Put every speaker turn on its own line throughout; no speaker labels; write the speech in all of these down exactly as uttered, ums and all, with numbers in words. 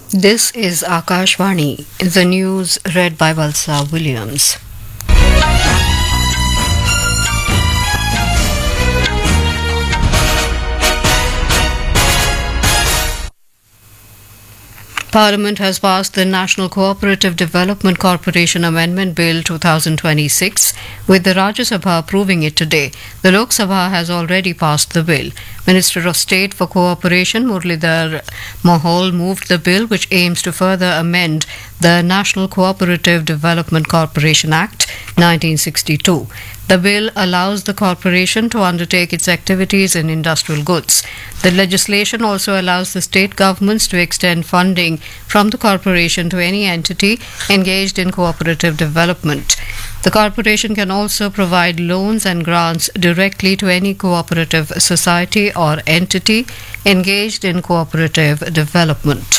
This is Akashvani, the news read by Valsa Williams. Parliament has passed the National Cooperative Development Corporation Amendment Bill twenty twenty-six, with the Rajya Sabha approving it today. The Lok Sabha has already passed the bill. Minister of State for Cooperation Muralidhar Mohol moved the bill, which aims to further amend the National Cooperative Development Corporation Act nineteen sixty-two. The bill allows the corporation to undertake its activities in industrial goods. The legislation also allows the state governments to extend funding from the corporation to any entity engaged in cooperative development. The corporation can also provide loans and grants directly to any cooperative society or entity engaged in cooperative development.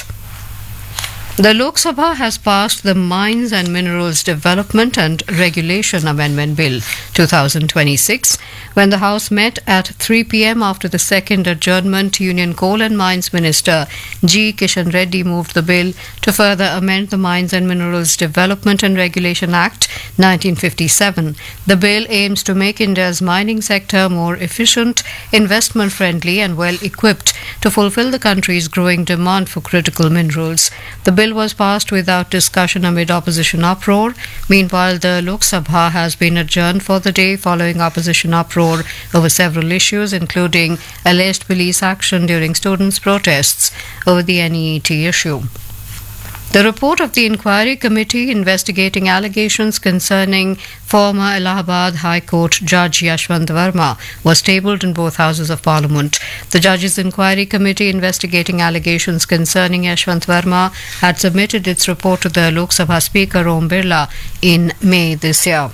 The Lok Sabha has passed the Mines and Minerals Development and Regulation Amendment Bill twenty twenty-six. When the House met at three p.m. after the second adjournment, Union Coal and Mines Minister G. Kishan Reddy moved the bill to further amend the Mines and Minerals Development and Regulation Act nineteen fifty-seven. The bill aims to make India's mining sector more efficient, investment-friendly and well-equipped to fulfill the country's growing demand for critical minerals. The bill was passed without discussion amid opposition uproar. Meanwhile, the Lok Sabha has been adjourned for the day following opposition uproar over several issues, including alleged police action during students' protests over the N E E T issue. The report of the inquiry committee investigating allegations concerning former Allahabad High Court Judge Yashwant Verma was tabled in both houses of Parliament. The judge's inquiry committee investigating allegations concerning Yashwant Verma had submitted its report to the Lok Sabha Speaker Om Birla in May this year.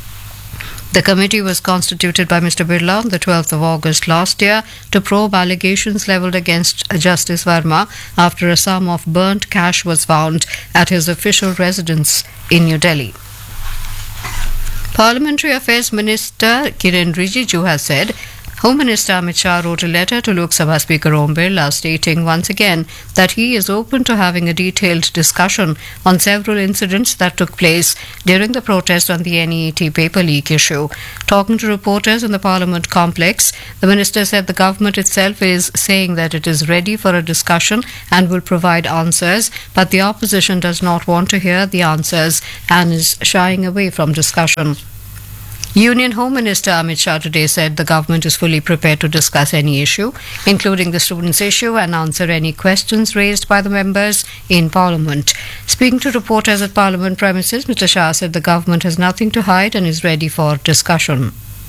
The committee was constituted by Mister Birla on the twelfth of August last year to probe allegations levelled against Justice Verma after a sum of burnt cash was found at his official residence in New Delhi. Parliamentary Affairs Minister Kiren Rijiju has said Home Minister Amit Shah wrote a letter to Lok Sabha Speaker Om Birla stating once again that he is open to having a detailed discussion on several incidents that took place during the protest on the N E E T paper leak issue. Talking to reporters in the Parliament complex, the minister said the government itself is saying that it is ready for a discussion and will provide answers, but the opposition does not want to hear the answers and is shying away from discussion. Union Home Minister Amit Shah today said the government is fully prepared to discuss any issue, including the students' issue, and answer any questions raised by the members in Parliament. Speaking to reporters at Parliament premises, Mister Shah said the government has nothing to hide and is ready for discussion.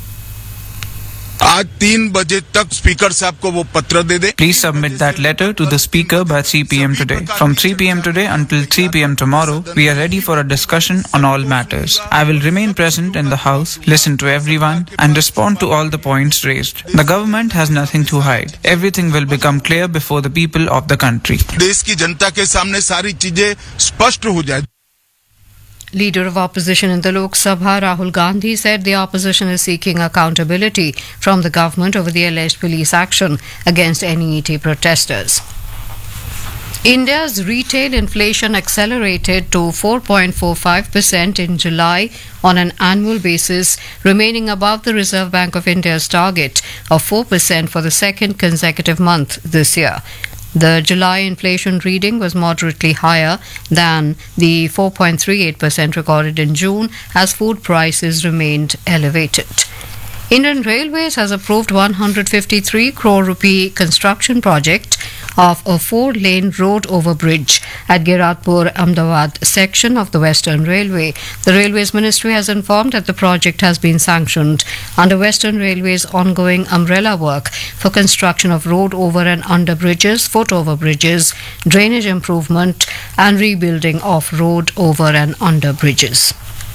आज तीन बजे तक speaker साहब को वो पत्र दे दे.
Please submit that letter to the speaker by three p.m. today. From three p.m. today until three p.m. tomorrow, we are ready for a discussion on all matters. I will remain present in the House, listen to everyone, and respond to all the points raised. The government has nothing to hide. Everything will become clear before the people of the country.
देश की जनता के सामने सारी चीजें स्पष्ट हो जाए.
Leader of opposition in the Lok Sabha, Rahul Gandhi, said the opposition is seeking accountability from the government over the alleged police action against N E E T protesters. India's retail inflation accelerated to four point four five percent in July on an annual basis, remaining above the Reserve Bank of India's target of four percent for the second consecutive month this year. The July inflation reading was moderately higher than the four point three eight percent recorded in June, as food prices remained elevated. Indian Railways has approved one hundred fifty-three crore rupee construction project of a four-lane road overbridge at Giratpur Ahmedabad section of the Western Railway. The Railways Ministry has informed that the project has been sanctioned under Western Railway's ongoing umbrella work for construction of road over and under bridges, foot over bridges, drainage improvement and rebuilding of road over and under bridges.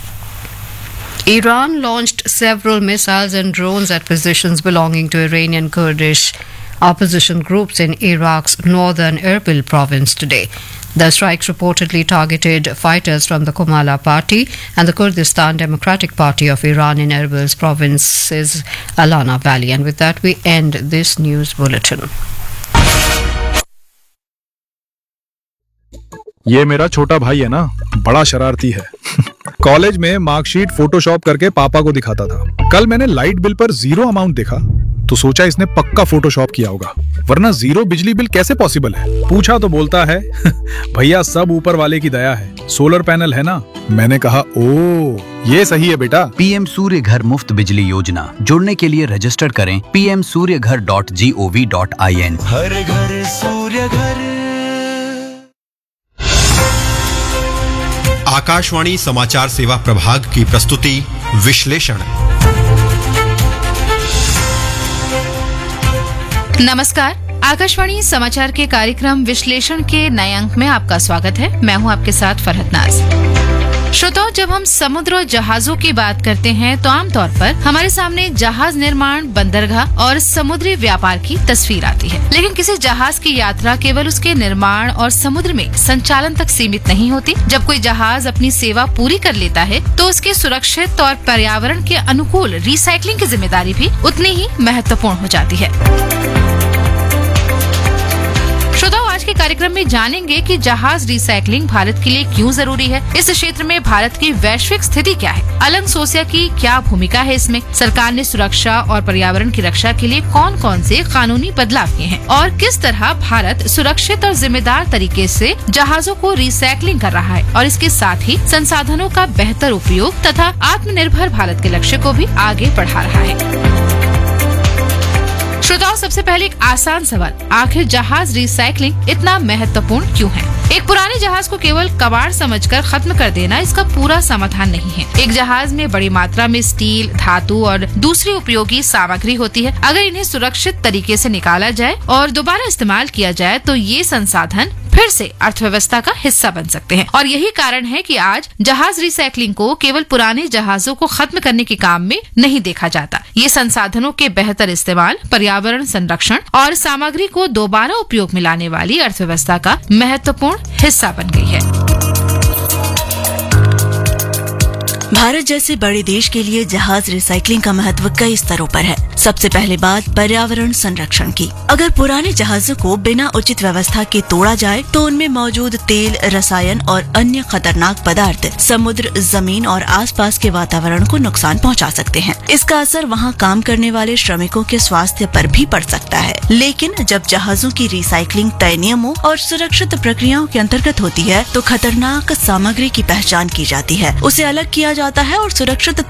Iran launched several missiles and drones at positions belonging to Iranian Kurdish opposition groups in Iraq's northern Erbil province today. The strikes reportedly targeted fighters from the Komala Party and the Kurdistan Democratic Party of Iran in Erbil's province's Alana Valley. And with that, we end this news bulletin.
ये मेरा छोटा भाई है ना, बड़ा शरारती है। College में मार्कशीट फोटोशॉप करके पापा को दिखाता था। कल मैंने लाइट बिल पर जीरो अमाउंट देखा तो सोचा इसने पक्का फोटोशॉप किया होगा, वरना जीरो बिजली बिल कैसे पॉसिबल है। पूछा तो बोलता है भैया सब ऊपर वाले की दया है, सोलर पैनल है ना। मैंने कहा ओ ये सही है बेटा।
पीएम सूर्य घर मुफ्त बिजली योजना, जुड़ने के लिए रजिस्टर करें पी एम सूर्य घर dot G O V dot I N.
हर घर सूर्य घर।
आकाशवाणी समाचार सेवा प्रभाग की प्रस्तुति विश्लेषण।
नमस्कार, आकाशवाणी समाचार के कार्यक्रम विश्लेषण के नए अंक में आपका स्वागत है। मैं हूं आपके साथ फरहत नाज। श्रोताओं, जब हम समुद्र और जहाजों की बात करते हैं तो आमतौर पर हमारे सामने जहाज निर्माण, बंदरगाह और समुद्री व्यापार की तस्वीर आती है। लेकिन किसी जहाज की यात्रा केवल उसके निर्माण और समुद्र में संचालन तक सीमित नहीं होती। जब कोई जहाज अपनी सेवा पूरी कर लेता है तो उसके सुरक्षित और पर्यावरण के अनुकूल रिसाइकलिंग की जिम्मेदारी भी उतनी ही महत्वपूर्ण हो जाती है। श्रोताओं, आज के कार्यक्रम में जानेंगे कि जहाज रिसाइकलिंग भारत के लिए क्यों जरूरी है, इस क्षेत्र में भारत की वैश्विक स्थिति क्या है, अलंग सोसिया की क्या भूमिका है इसमें, सरकार ने सुरक्षा और पर्यावरण की रक्षा के लिए कौन कौन से कानूनी बदलाव किए हैं और किस तरह भारत सुरक्षित और जिम्मेदार तरीके से जहाजों को रिसाइकलिंग कर रहा है और इसके साथ ही संसाधनों का बेहतर उपयोग तथा आत्मनिर्भर भारत के लक्ष्य को भी आगे बढ़ा रहा है। श्रोताओं, सबसे पहले एक आसान सवाल, आखिर जहाज रिसाइकलिंग इतना महत्वपूर्ण क्यों है? एक पुराने जहाज को केवल कबाड़ समझकर खत्म कर देना इसका पूरा समाधान नहीं है। एक जहाज में बड़ी मात्रा में स्टील, धातु और दूसरी उपयोगी सामग्री होती है। अगर इन्हें सुरक्षित तरीके से निकाला जाए और दोबारा इस्तेमाल किया जाए तो ये संसाधन फिर से अर्थव्यवस्था का हिस्सा बन सकते हैं। और यही कारण है कि आज जहाज रिसाइकलिंग को केवल पुराने जहाजों को खत्म करने के काम में नहीं देखा जाता। ये संसाधनों के बेहतर इस्तेमाल, पर्यावरण संरक्षण और सामग्री को दोबारा उपयोग में लाने वाली अर्थव्यवस्था का महत्वपूर्ण हिस्सा बन गई है।
भारत जैसे बड़े देश के लिए जहाज रिसाइकलिंग का महत्व कई स्तरों पर है। सबसे पहले बात पर्यावरण संरक्षण की। अगर पुराने जहाजों को बिना उचित व्यवस्था के तोड़ा जाए तो उनमें मौजूद तेल, रसायन और अन्य खतरनाक पदार्थ समुद्र, जमीन और आसपास के वातावरण को नुकसान पहुंचा सकते हैं। इसका असर वहां काम करने वाले श्रमिकों के स्वास्थ्य पर भी पड़ सकता है। लेकिन जब जहाजों की रिसाइकलिंग तय नियमों और सुरक्षित प्रक्रियाओं के अंतर्गत होती है तो खतरनाक सामग्री की पहचान की जाती है, उसे अलग किया जाता है और सुरक्षित